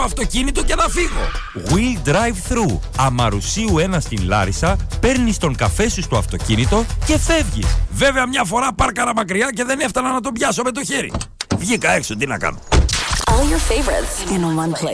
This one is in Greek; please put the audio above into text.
αυτοκίνητο και να φύγω. Will Drive Thru. Αμαρουσίου 1 στην Λάρισα, παίρνεις τον καφέ σου στο αυτοκίνητο και φεύγεις. Βέβαια μια φορά πάρκαρα μακριά και δεν έφτανα να τον πιάσω με το χέρι. Βγήκα έξω, τι να κάνω. All your favorites in one place.